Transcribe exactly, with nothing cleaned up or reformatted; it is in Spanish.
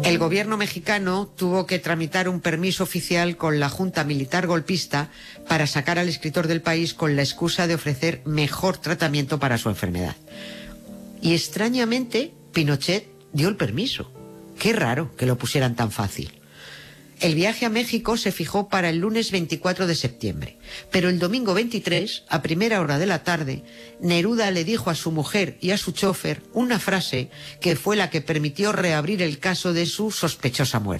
El gobierno mexicano tuvo que tramitar un permiso oficial con la junta militar golpista para sacar al escritor del país con la excusa de ofrecer mejor tratamiento para su enfermedad. Y extrañamente, Pinochet dio el permiso. Qué raro que lo pusieran tan fácil. El viaje a México se fijó para el lunes veinticuatro de septiembre, pero el domingo veintitrés, a primera hora de la tarde, Neruda le dijo a su mujer y a su chofer una frase que fue la que permitió reabrir el caso de su sospechosa muerte.